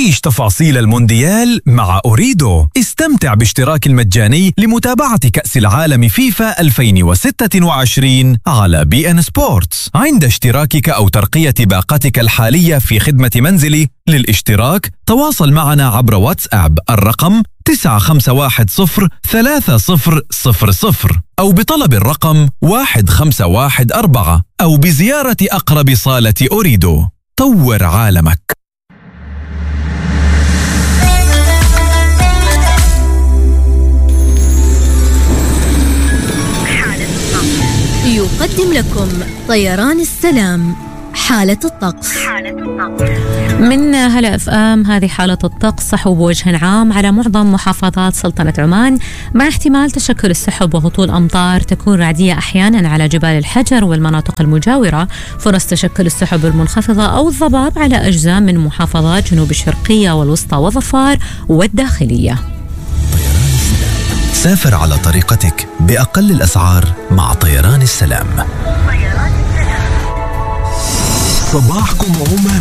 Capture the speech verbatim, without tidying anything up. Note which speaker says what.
Speaker 1: عيش تفاصيل المونديال مع أوريدو. استمتع باشتراك المجاني لمتابعة كأس العالم فيفا ألفين وستة وعشرين على بي إن سبورتس عند اشتراكك أو ترقية باقتك الحالية في خدمة منزلي. للاشتراك تواصل معنا عبر واتساب الرقم تسعة خمسة واحد صفر ثلاثة صفر صفر صفر أو بطلب الرقم واحد خمسة واحد أربعة أو بزيارة أقرب صالة أوريدو. طور عالمك.
Speaker 2: يقدم لكم طيران السلام حالة الطقس.
Speaker 3: من هلا اف ام هذه حالة الطقس. سحب بوجه عام على معظم محافظات سلطنة عمان مع احتمال تشكل السحب وهطول أمطار تكون رعدية أحيانا على جبال الحجر والمناطق المجاورة. فرص تشكل السحب المنخفضة أو الضباب على أجزاء من محافظات جنوب الشرقية والوسطى وظفار والداخلية.
Speaker 4: سافر على طريقتك بأقل الأسعار مع طيران السلام. صباحكم عمان.